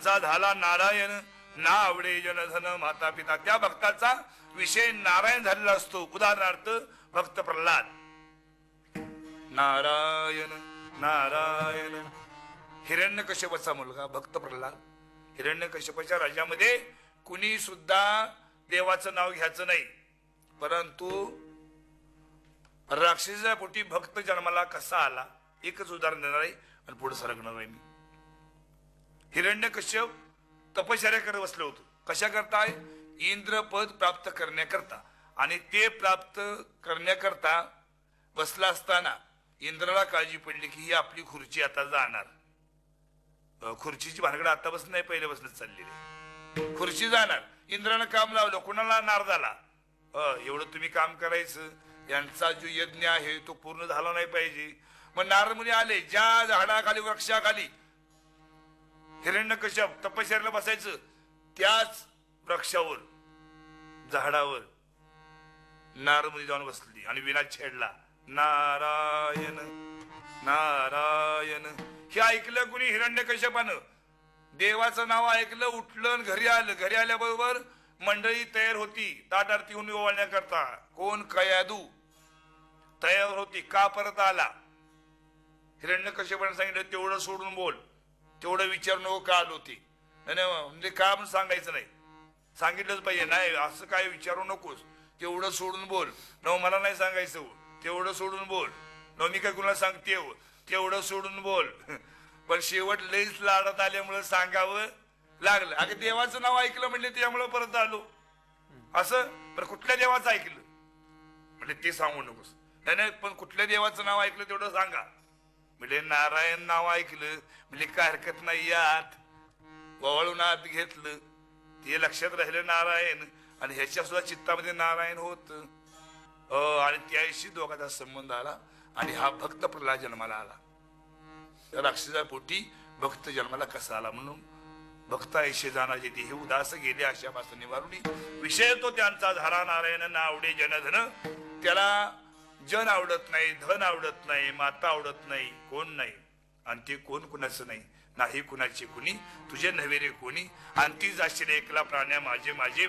त्यांचा झाला नारायण ना आवडे जनधन माता पिता. त्या भक्ताचा विषय नारायण झालेला असतो. उदाहरणार्थ भक्त प्रल्हाद. नारायण नारायण. हिरण्यकश्यपाचा मुलगा भक्त प्रल्हाद. हिरण्यकश्यपाच्या राज्यामध्ये कुणी सुद्धा देवाचं नाव घ्यायचं नाही, परंतु राक्षसाच्या पोटी भक्त जन्माला कसा आला एकच उदाहरण देणार आहे आणि पुढे सरकणार आहे मी. हिरण्यकश्यप तपश्चर्या करत बसलं होतं. कशा करताय? इंद्रपद प्राप्त करण्याकरता. आणि ते प्राप्त करण्याकरता बसला असताना इंद्राला काळजी पडली की ही आपली खुर्ची आता जाणार. खुर्चीची भानगड आता बस नाही, पहिले बसणं चाललेली. खुर्ची जाणार. इंद्रानं काम लावलं. कोणाला? नारदाला. एवढं तुम्ही काम करायचं, यांचा जो यज्ञ आहे तो पूर्ण झाला नाही पाहिजे. मग नारद मुनी आले. ज्या झाडाखाली वृक्षाखाली हिरण्यकश्यप तपश्चर्याला बसायचं त्याच वृक्षावर झाडावर नारद मुनी जाऊन बसली आणि विना छेडला. नारायण नारायण. हे ऐकलं कुणी? हिरण्यकश्यपानं. देवाचं नाव ऐकलं, उठलं, घरी आलं. घरी आल्याबरोबर मंडळी तयार होती ताट आरती होऊन ओवाळण्याकरता. कोण? कयादू तयार होती. का परत आला? हिरण्यकश्यपाने सांगितलं तेवढं सोडून बोल, तेवढं विचार नको का आलो ती. म्हणजे का म्हणून सांगायचं नाही, सांगितलंच पाहिजे. नाही असं काय विचारू नकोस, तेवढं सोडून बोल. न मला नाही सांगायचं, तेवढं सोडून बोल. न मी काय कुणाला सांगते तेवढं सोडून बोल. पण शेवट लईच लाडत आल्यामुळे सांगावं लागलं. अगं देवाचं नाव ऐकलं म्हणजे त्यामुळे परत आलो असं. पण कुठल्या देवाचं ऐकलं म्हणजे ते सांगू नकोस. नाही पण कुठल्या देवाचं नाव ऐकलं तेवढं सांगा. म्हणजे नारायण नाव ऐकलं म्हणजे काय हरकत नाही, यात वळून आत घेतलं ते लक्षात राहिलं नारायण, आणि ह्याच्या सुद्धा चित्तामध्ये नारायण होत. आणि त्याशी दोघांचा संबंध आला आणि हा भक्त प्रल्हाद जन्माला आला. राक्षसा पोटी भक्त जन्माला कसा आला म्हणून भक्त ऐशे जाणाचे ते हे उदास गेले आशापासून निवारुणी. विषय तो त्यांचा झाला नारायण ना आवडे जनधन. त्याला जन आवडत नाही, धन आवडत नाही, माता आवडत नाही, कोण नाही. आणि ते कोण कुणाचं नाही, नाही कुणाचे कुणी, तुझे नव्हे रे कोणी. आणि ती जाशील एकला प्राण्या माझे माझे.